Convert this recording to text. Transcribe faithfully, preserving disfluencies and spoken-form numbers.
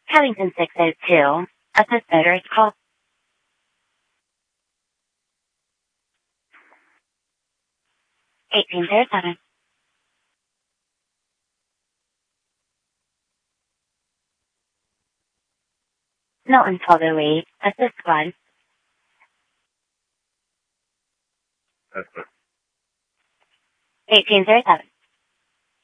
Covington six oh two. Assist motorist call. eighteen oh seven. Milton twelve oh eight. Assist squad. That's it. eighteen oh seven.